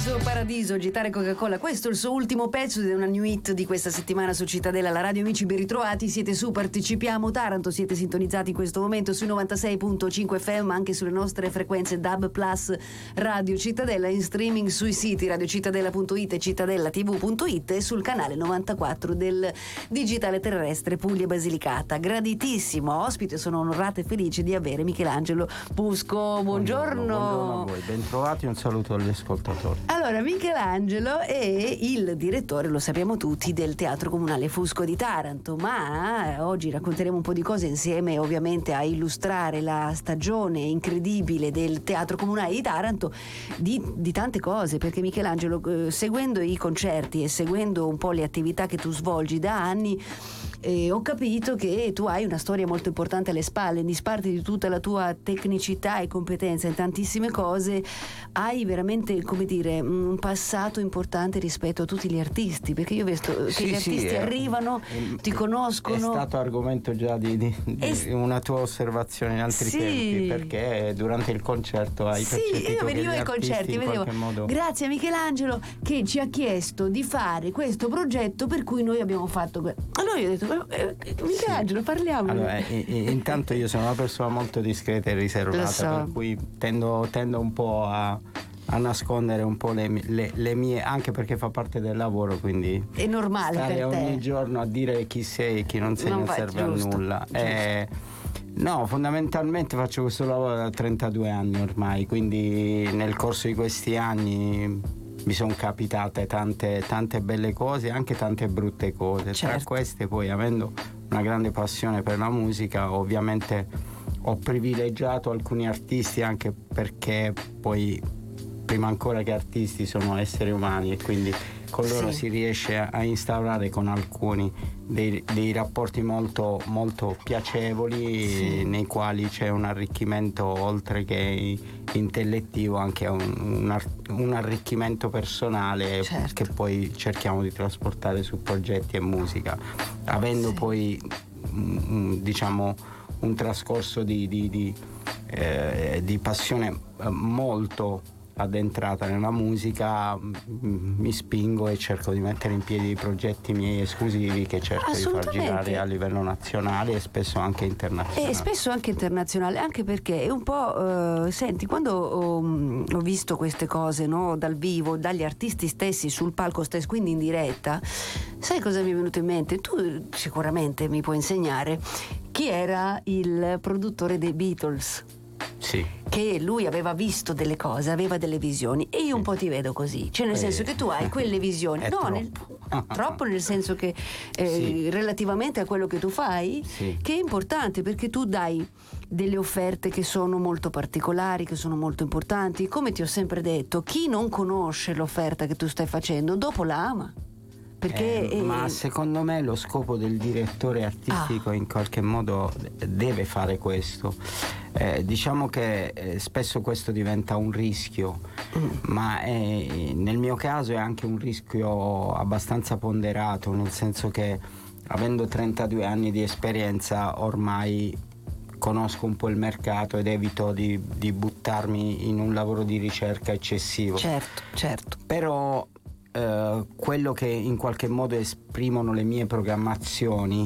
Paradiso, Agitare Coca-Cola, questo è il suo ultimo pezzo ed è una new hit di questa settimana su Cittadella. La radio, amici, ben ritrovati, siete su Partecipiamo Taranto, siete sintonizzati in questo momento sui 96.5 FM, anche sulle nostre frequenze DAB Plus Radio Cittadella, in streaming sui siti radiocittadella.it e cittadellatv.it e sul canale 94 del digitale terrestre Puglia e Basilicata. Graditissimo ospite, sono onorata e felice di avere Michelangelo Busco. Buongiorno. Buongiorno a voi, bentrovati, un saluto agli ascoltatori. Allora, Michelangelo è il direttore, lo sappiamo tutti, del Teatro Comunale Fusco di Taranto, ma oggi racconteremo un po' di cose insieme, ovviamente, a illustrare la stagione incredibile del Teatro Comunale di Taranto, di tante cose, perché Michelangelo, seguendo i concerti e seguendo un po' le attività che tu svolgi da anni, ho capito che tu hai una storia molto importante alle spalle. In disparte di tutta la tua tecnicità e competenza in tantissime cose, hai veramente, come dire, un passato importante rispetto a tutti gli artisti, perché io ho visto che gli artisti arrivano, ti conoscono. È stato argomento già di una tua osservazione in altri tempi, perché durante il concerto hai percepito io venivo che gli ai concerti, vedevo, modo... grazie a Michelangelo che ci ha chiesto di fare questo progetto per cui noi abbiamo fatto allora io ho detto Michelangelo, parliamo. Allora, intanto io sono una persona molto discreta e riservata, per cui tendo un po' a nascondere un po' le mie, anche perché fa parte del lavoro, quindi è normale stare per te ogni giorno a dire chi sei e chi non sei non serve giusto, a nulla. No, fondamentalmente faccio questo lavoro da 32 anni ormai, quindi nel corso di questi anni mi sono capitate tante belle cose, anche tante brutte cose. Certo. Tra queste, poi, avendo una grande passione per la musica, ovviamente ho privilegiato alcuni artisti, anche perché poi prima ancora che artisti sono esseri umani, e quindi con loro si riesce a instaurare con alcuni dei rapporti molto, molto piacevoli, nei quali c'è un arricchimento, oltre che intellettivo, anche un arricchimento personale, che poi cerchiamo di trasportare su progetti e musica, avendo poi diciamo un trascorso di passione molto addentrata nella musica. Mi spingo e cerco di mettere in piedi progetti miei esclusivi, che cerco di far girare a livello nazionale e spesso anche internazionale. Anche perché è un po' senti, quando ho visto queste cose, no, dal vivo, dagli artisti stessi sul palco stesso, quindi in diretta, sai cosa mi è venuto in mente? Tu sicuramente mi puoi insegnare chi era il produttore dei Beatles. Sì. Che lui aveva visto delle cose, aveva delle visioni, e io un po' ti vedo così, cioè nel senso che tu hai quelle visioni, troppo nel senso che relativamente a quello che tu fai, che è importante, perché tu dai delle offerte che sono molto particolari, che sono molto importanti. Come ti ho sempre detto, chi non conosce l'offerta che tu stai facendo dopo la ama. Ma secondo me lo scopo del direttore artistico in qualche modo deve fare questo. Diciamo che spesso questo diventa un rischio, ma nel mio caso è anche un rischio abbastanza ponderato, nel senso che, avendo 32 anni di esperienza, ormai conosco un po' il mercato ed evito di buttarmi in un lavoro di ricerca eccessivo. Certo. Però quello che in qualche modo esprimono le mie programmazioni,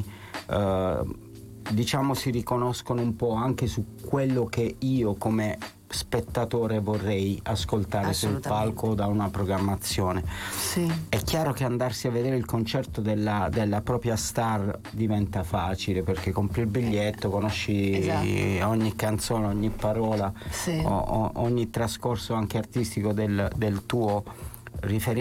diciamo, si riconoscono un po' anche su quello che io come spettatore vorrei ascoltare sul palco da una programmazione. È chiaro che andarsi a vedere il concerto della propria star diventa facile, perché compri il biglietto, conosci ogni canzone, ogni parola, ogni trascorso anche artistico del tuo riferimento.